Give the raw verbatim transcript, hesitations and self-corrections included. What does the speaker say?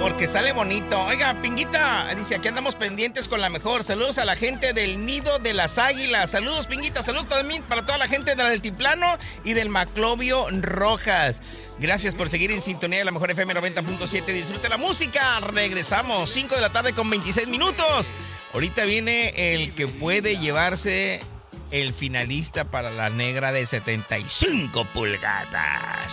porque sale bonito. Oiga, Pinguita, dice, aquí andamos pendientes con la mejor. Saludos a la gente del Nido de las Águilas. Saludos, Pinguita. Saludos también para toda la gente del Altiplano y del Maclovio Rojas. Gracias por seguir en sintonía de la mejor F M noventa punto siete. Disfrute la música. Regresamos, cinco de la tarde con veintiséis minutos. Ahorita viene el que puede llevarse el finalista para la negra de setenta y cinco pulgadas.